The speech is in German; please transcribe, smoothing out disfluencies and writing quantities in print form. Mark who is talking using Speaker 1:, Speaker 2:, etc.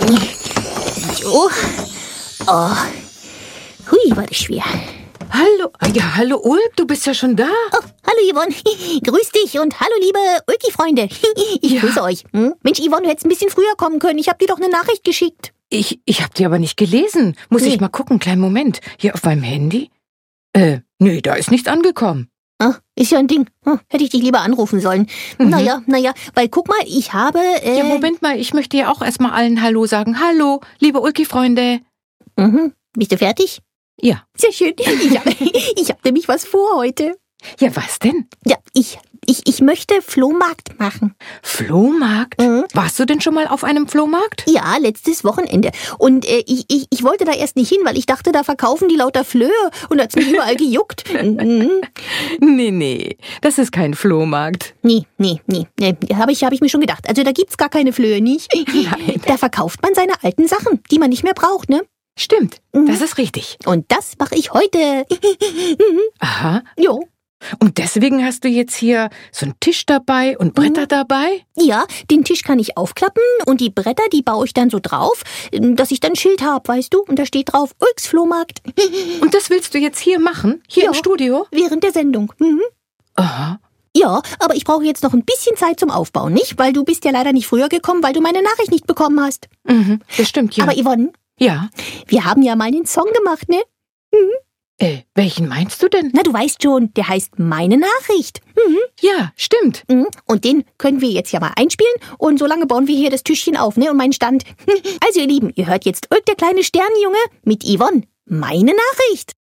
Speaker 1: So. Oh. Hui, war das schwer.
Speaker 2: Hallo, ja, hallo Ulk, du bist ja schon da.
Speaker 1: Oh, hallo Yvonne. Grüß dich und hallo liebe Ulki-Freunde. Ich grüße euch. Mensch, Yvonne, du hättest ein bisschen früher kommen können. Ich habe dir doch eine Nachricht geschickt.
Speaker 2: Ich hab die aber nicht gelesen. Muss ich mal gucken, kleinen Moment. Hier auf meinem Handy? Nee, da ist nichts angekommen.
Speaker 1: Ah, ist ja ein Ding. Hätte ich dich lieber anrufen sollen. Naja, weil guck mal, ich habe...
Speaker 2: Ja, Moment mal, ich möchte ja auch erstmal allen Hallo sagen. Hallo, liebe Ulki-Freunde.
Speaker 1: Bist du fertig?
Speaker 2: Ja.
Speaker 1: Sehr schön. Ich hab nämlich was vor heute.
Speaker 2: Ja, was denn?
Speaker 1: Ja, ich möchte Flohmarkt machen.
Speaker 2: Flohmarkt? Warst du denn schon mal auf einem Flohmarkt?
Speaker 1: Ja, letztes Wochenende. Und ich wollte da erst nicht hin, weil ich dachte, da verkaufen die lauter Flöhe und hat's mich überall gejuckt.
Speaker 2: Nee, das ist kein Flohmarkt.
Speaker 1: Nee, hab ich mir schon gedacht. Also da gibt's gar keine Flöhe, nicht?
Speaker 2: Nein.
Speaker 1: Da verkauft man seine alten Sachen, die man nicht mehr braucht, ne?
Speaker 2: Stimmt, das ist richtig.
Speaker 1: Und das mache ich heute.
Speaker 2: Aha.
Speaker 1: Jo.
Speaker 2: Und deswegen hast du jetzt hier so einen Tisch dabei und Bretter dabei?
Speaker 1: Ja, den Tisch kann ich aufklappen und die Bretter, die baue ich dann so drauf, dass ich dann ein Schild habe, weißt du? Und da steht drauf, Ulks Flohmarkt.
Speaker 2: Und das willst du jetzt hier machen? Hier im Studio?
Speaker 1: Während der Sendung.
Speaker 2: Aha.
Speaker 1: Ja, aber ich brauche jetzt noch ein bisschen Zeit zum Aufbauen, nicht? Weil du bist ja leider nicht früher gekommen, weil du meine Nachricht nicht bekommen hast.
Speaker 2: Das stimmt, ja.
Speaker 1: Aber Yvonne,
Speaker 2: ja.
Speaker 1: Wir haben ja mal einen Song gemacht, ne?
Speaker 2: Welchen meinst du denn?
Speaker 1: Na, du weißt schon, der heißt Meine Nachricht.
Speaker 2: Ja, stimmt.
Speaker 1: Und den können wir jetzt ja mal einspielen und solange bauen wir hier das Tischchen auf, ne? Und meinen Stand. Also ihr Lieben, ihr hört jetzt Ulk, der kleine Sternenjunge mit Yvonne. Meine Nachricht.